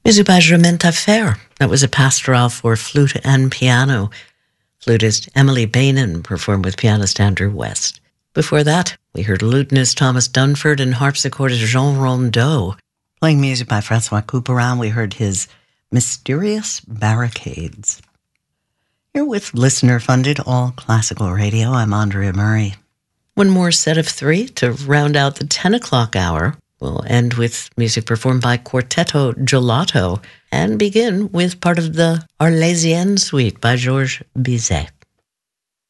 Music by Germaine Tafer. That was a pastoral for flute and piano. Flutist Emily Bainan performed with pianist Andrew West. Before that, we heard lutenist Thomas Dunford and harpsichordist Jean Rondeau. Playing music by Francois Couperin, we heard his Mysterious Barricades. You're with listener-funded all classical radio. I'm Andrea Murray. One more set of three to round out the 10 o'clock hour. We'll end with music performed by Quartetto Gelato and begin with part of the Arlésienne Suite by Georges Bizet.